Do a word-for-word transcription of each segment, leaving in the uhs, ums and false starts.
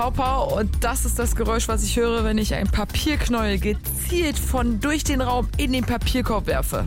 Pau Pau, und das ist das Geräusch, was ich höre, wenn ich ein Papierknäuel gezielt von durch den Raum in den Papierkorb werfe.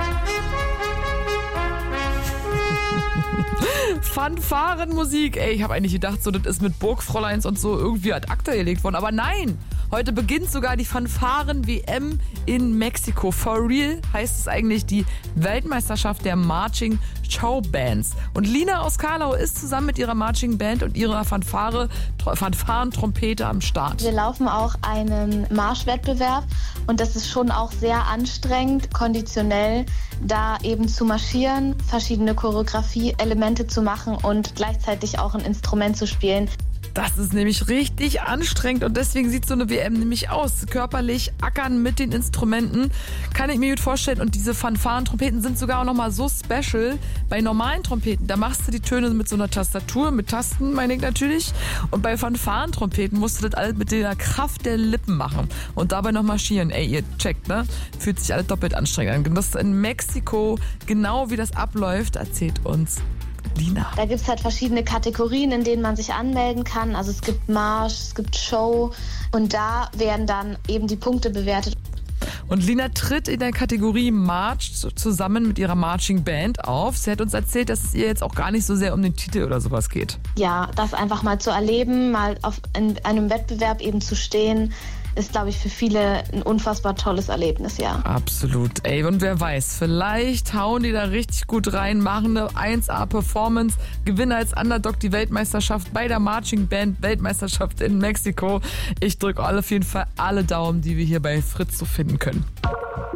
Fanfarenmusik. Ey, ich habe eigentlich gedacht, so, das ist mit Burgfräuleins und so irgendwie ad acta gelegt worden. Aber nein, heute beginnt sogar die Fanfaren-W M in Mexiko. For real heißt es eigentlich die Weltmeisterschaft der Marching Showbands. Und Lina aus Karlau ist zusammen mit ihrer Marching Band und ihrer Fanfare, Fanfarentrompete am Start. Wir laufen auch einen Marschwettbewerb und das ist schon auch sehr anstrengend, konditionell da eben zu marschieren, verschiedene Choreografie-Elemente zu machen und gleichzeitig auch ein Instrument zu spielen. Das ist nämlich richtig anstrengend und deswegen sieht so eine W M nämlich aus. Körperlich ackern mit den Instrumenten, kann ich mir gut vorstellen. Und diese Fanfaren-Trompeten sind sogar auch nochmal so special. Bei normalen Trompeten, da machst du die Töne mit so einer Tastatur, mit Tasten, meine ich natürlich. Und bei Fanfaren-Trompeten musst du das alles mit der Kraft der Lippen machen und dabei noch marschieren. Ey, ihr checkt, ne? Fühlt sich alles doppelt anstrengend an. Und das in Mexiko, genau wie das abläuft, erzählt uns Lina. Da gibt es halt verschiedene Kategorien, in denen man sich anmelden kann. Also es gibt Marsch, es gibt Show und da werden dann eben die Punkte bewertet. Und Lina tritt in der Kategorie March zusammen mit ihrer Marching Band auf. Sie hat uns erzählt, dass es ihr jetzt auch gar nicht so sehr um den Titel oder sowas geht. Ja, das einfach mal zu erleben, mal auf in einem Wettbewerb eben zu stehen, ist, glaube ich, für viele ein unfassbar tolles Erlebnis, ja. Absolut. Ey, und wer weiß, vielleicht hauen die da richtig gut rein, machen eine eins A Performance, gewinnen als Underdog die Weltmeisterschaft bei der Marching Band Weltmeisterschaft in Mexiko. Ich drücke auf jeden Fall alle Daumen, die wir hier bei Fritz so finden können.